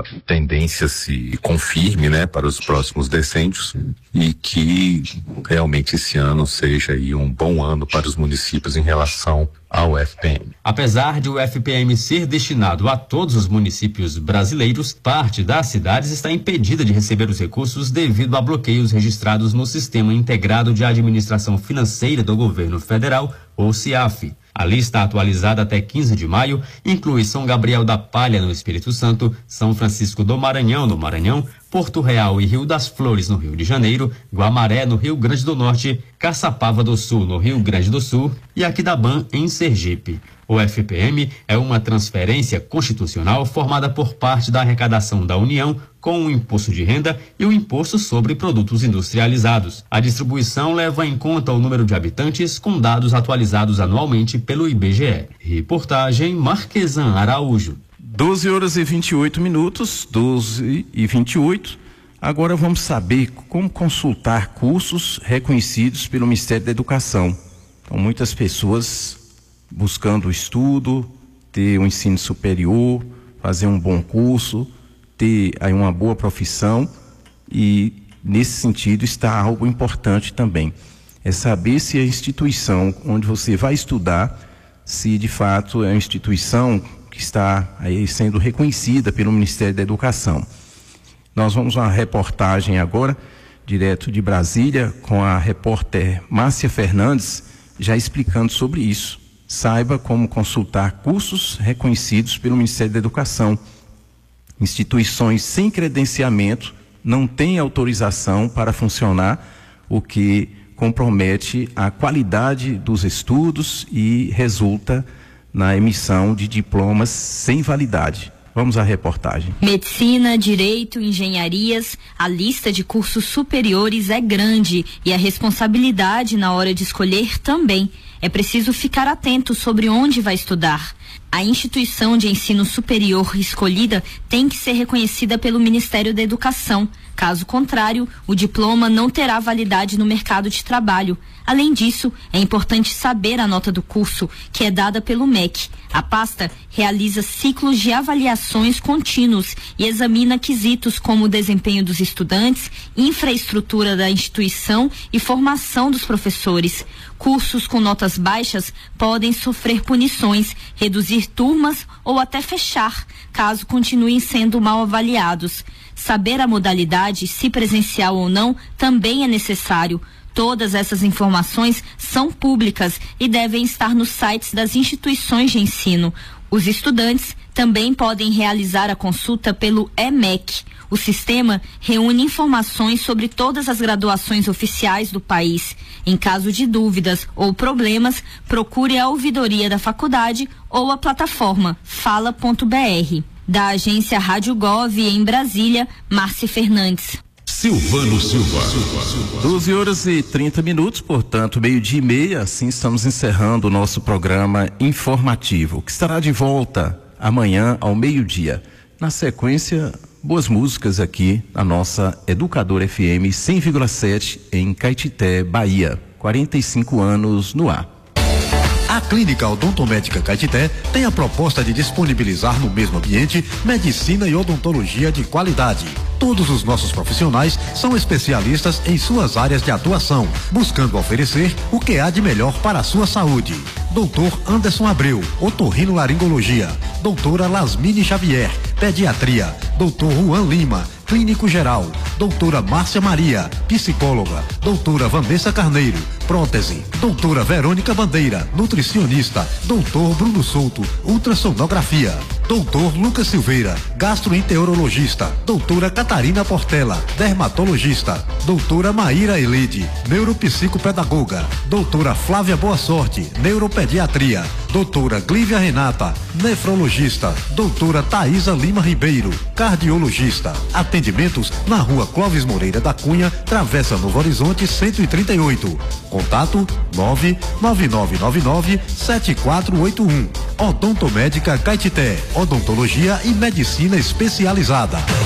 tendência se confirme, né, para os próximos decênios e que realmente esse ano seja aí um bom ano para os municípios em relação ao FPM. Apesar de o FPM ser destinado a todos os municípios brasileiros, parte das cidades está impedida de receber os recursos devido a bloqueios registrados no Sistema Integrado de Administração Financeira do Governo Federal, ou CIAF. A lista atualizada até 15 de maio inclui São Gabriel da Palha, no Espírito Santo, São Francisco do Maranhão, no Maranhão, Porto Real e Rio das Flores, no Rio de Janeiro, Guamaré, no Rio Grande do Norte, Caçapava do Sul, no Rio Grande do Sul e Aquidauã, em Sergipe. O FPM é uma transferência constitucional formada por parte da arrecadação da União com o imposto de renda e o imposto sobre produtos industrializados. A distribuição leva em conta o número de habitantes com dados atualizados anualmente pelo IBGE. Reportagem Marquesan Araújo. 12h28, 12h28. Agora vamos saber como consultar cursos reconhecidos pelo Ministério da Educação. Então, muitas pessoas buscando estudo, ter um ensino superior, fazer um bom curso, ter aí uma boa profissão, e nesse sentido está algo importante também. É saber se a instituição onde você vai estudar, se de fato é uma instituição que está aí sendo reconhecida pelo Ministério da Educação. Nós vamos a uma reportagem agora, direto de Brasília, com a repórter Márcia Fernandes, já explicando sobre isso. Saiba como consultar cursos reconhecidos pelo Ministério da Educação. Instituições sem credenciamento não têm autorização para funcionar, o que compromete a qualidade dos estudos e resulta na emissão de diplomas sem validade. Vamos à reportagem. Medicina, direito, engenharias, a lista de cursos superiores é grande e a responsabilidade na hora de escolher também. É preciso ficar atento sobre onde vai estudar. A instituição de ensino superior escolhida tem que ser reconhecida pelo Ministério da Educação. Caso contrário, o diploma não terá validade no mercado de trabalho. Além disso, é importante saber a nota do curso, que é dada pelo MEC. A pasta realiza ciclos de avaliações contínuos e examina quesitos como o desempenho dos estudantes, infraestrutura da instituição e formação dos professores. Cursos com notas baixas podem sofrer punições, reduzir turmas ou até fechar, caso continuem sendo mal avaliados. Saber a modalidade, se presencial ou não, também é necessário. Todas essas informações são públicas e devem estar nos sites das instituições de ensino. Os estudantes também podem realizar a consulta pelo EMEC. O sistema reúne informações sobre todas as graduações oficiais do país. Em caso de dúvidas ou problemas, procure a ouvidoria da faculdade ou a plataforma fala.br. Da agência Rádio Gov em Brasília, Márcia Fernandes. Silvano Silva. 12h30, portanto, 12:30, assim estamos encerrando o nosso programa informativo, que estará de volta amanhã ao meio-dia. Na sequência, boas músicas aqui na nossa Educadora FM 100,7 em Caetité, Bahia. 45 anos no ar. A Clínica Odontomédica Caetité tem a proposta de disponibilizar no mesmo ambiente medicina e odontologia de qualidade. Todos os nossos profissionais são especialistas em suas áreas de atuação, buscando oferecer o que há de melhor para a sua saúde. Doutor Anderson Abreu, otorrinolaringologia. Doutora Lasmine Xavier, pediatria. Doutor Juan Lima, clínico geral. Doutora Márcia Maria, psicóloga. Doutora Vanessa Carneiro, prótese. Doutora Verônica Bandeira, nutricionista. Doutor Bruno Souto, ultrassonografia. Doutor Lucas Silveira, gastroenterologista. Doutora Catarina Portela, dermatologista. Doutora Maíra Elide, neuropsicopedagoga. Doutora Flávia Boa Sorte, neuropediatria. Doutora Glívia Renata, nefrologista. Doutora Thaisa Lima Ribeiro, cardiologista. Atendimentos na Rua Clóvis Moreira da Cunha, Travessa Novo Horizonte 138. Contato 99999-7481. Odontomédica Caetité, odontologia e medicina especializada.